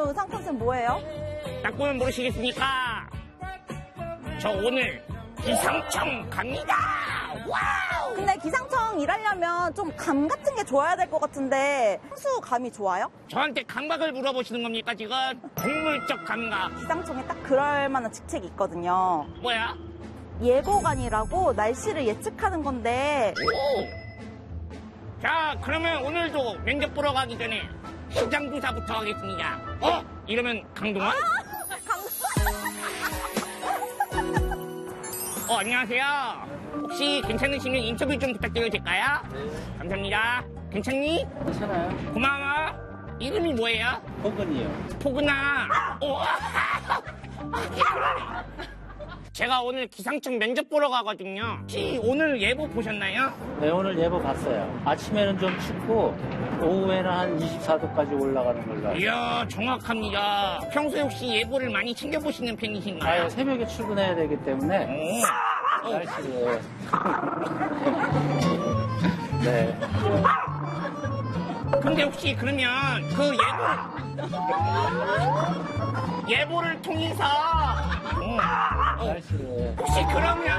의상 컨셉 뭐예요? 딱 보면 모르시겠습니까? 저 오늘 기상청 갑니다. 와우! 근데 기상청 일하려면 좀 감 같은 게 좋아야 될 것 같은데 향수 감이 좋아요? 저한테 감각을 물어보시는 겁니까 지금? 동물적 감각. 기상청에 딱 그럴 만한 직책이 있거든요. 뭐야? 예보관이라고 날씨를 예측하는 건데 오! 자, 그러면 오늘도 면접 보러 가기 전에 시장 조사부터 하겠습니다. 이러면 강동원? 안녕하세요. 혹시 괜찮으시면 인터뷰 좀 부탁드려도 될까요? 네. 감사합니다. 괜찮니? 괜찮아요. 고마워. 이름이 뭐예요? 포근이요. 포근아. 제가 오늘 기상청 면접 보러 가거든요. 혹시 오늘 예보 보셨나요? 네, 오늘 예보 봤어요. 아침에는 좀 춥고 오후에는 한 24도까지 올라가는 걸로 알고. 이야, 정확합니다. 평소에 혹시 예보를 많이 챙겨보시는 편이신가요? 아, 새벽에 출근해야 되기 때문에 날씨를 네. 근데 혹시 그러면 그 예보를 통해서 날씨를 혹시 그러면